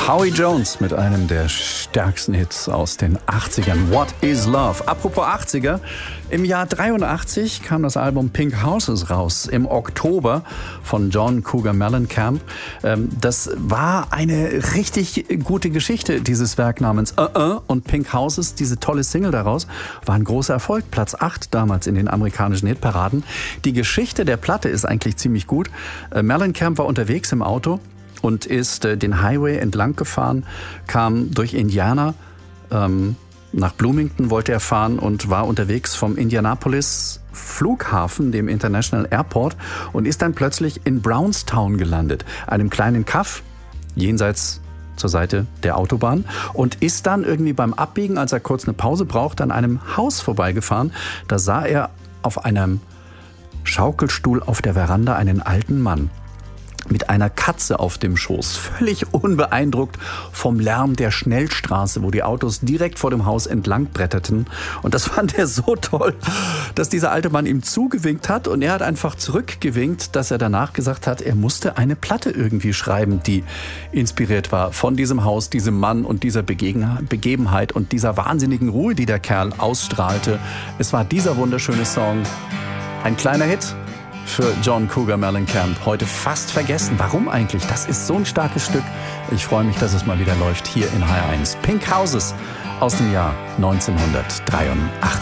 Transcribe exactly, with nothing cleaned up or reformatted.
Howie Jones mit einem der stärksten Hits aus den achtzigern. What is Love? Apropos achtziger, im Jahr dreiundachtzig kam das Album Pink Houses raus, im Oktober von John Cougar Mellencamp. Das war eine richtig gute Geschichte, dieses Werk namens Uh-Uh und Pink Houses, diese tolle Single daraus, war ein großer Erfolg. Platz acht damals in den amerikanischen Hitparaden. Die Geschichte der Platte ist eigentlich ziemlich gut. Mellencamp war unterwegs im Auto und ist äh, den Highway entlang gefahren, kam durch Indiana, ähm, nach Bloomington wollte er fahren und war unterwegs vom Indianapolis Flughafen, dem International Airport, und ist dann plötzlich in Brownstown gelandet, einem kleinen Kaff jenseits zur Seite der Autobahn, und ist dann irgendwie beim Abbiegen, als er kurz eine Pause brauchte, an einem Haus vorbeigefahren. Da sah er auf einem Schaukelstuhl auf der Veranda einen alten Mann mit einer Katze auf dem Schoß, völlig unbeeindruckt vom Lärm der Schnellstraße, wo die Autos direkt vor dem Haus entlang bretterten. Und das fand er so toll, dass dieser alte Mann ihm zugewinkt hat, und er hat einfach zurückgewinkt, dass er danach gesagt hat, er musste eine Platte irgendwie schreiben, die inspiriert war von diesem Haus, diesem Mann und dieser Begebenheit und dieser wahnsinnigen Ruhe, die der Kerl ausstrahlte. Es war dieser wunderschöne Song, ein kleiner Hit für John Cougar Mellencamp. Heute fast vergessen. Warum eigentlich? Das ist so ein starkes Stück. Ich freue mich, dass es mal wieder läuft hier in H R eins. Pink Houses aus dem Jahr neunzehnhundertdreiundachtzig.